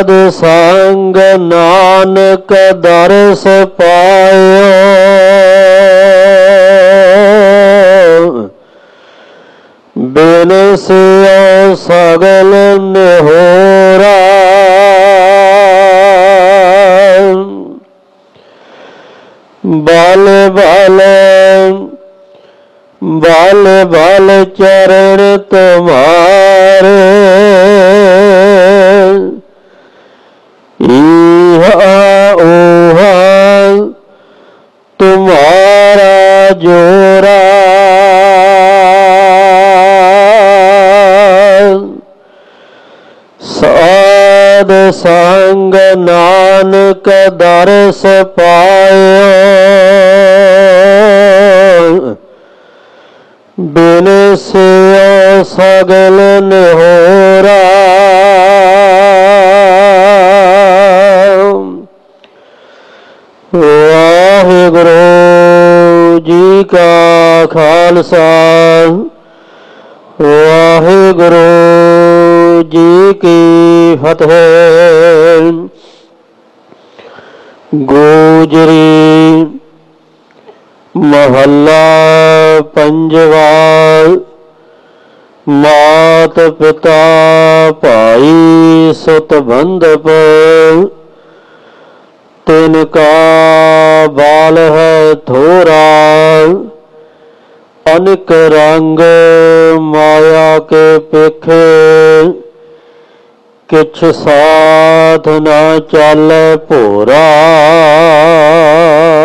ਸਾਧ ਸੰਗ ਨਾਨਕ ਦਰਸ ਪਾਇਓ। ਬਿਨ ਸਿਉ ਸਗਲ ਨਿਹੋਰਾ। ਬਲ ਬਲ ਬਲ ਬਲ ਚਰਨ ਤੁਮਾਰੇ। ਈਹਾ ਓਹਾ ਤੁਮਾਰਾ ਜੋਰਾ। ਸਾਧ ਸੰਗ ਨਾਨਕ ਦਰਸ ਪਾਇਓ। ਬਿਨ ਸਿਉ ਸਗਲ ਨਿਹੋਰਾ। ਵਾਹਿਗੁਰੂ ਜੀ ਕਾ ਖਾਲਸਾ ਵਾਹਿਗੁਰੂ ਜੀ ਕੀ ਫਤਿਹ। ਗੋਜਰੀ ਮਹੱਲਾ ਪੰਜਵਾ। ਮਾਤ ਪਿਤਾ ਭਾਈ ਸੁਤ ਬੰਧਪ। ਤਿਨ ਕਾ ਬਾਲ ਹੈ ਥੋਰਾ। ਅਨਿਕ ਰੰਗ ਮਾਇਆ ਕੇ ਪੇਖੇ। ਕਿਛ ਸਾਧ ਨਾ ਚਾਲੇ ਭੋਰਾ।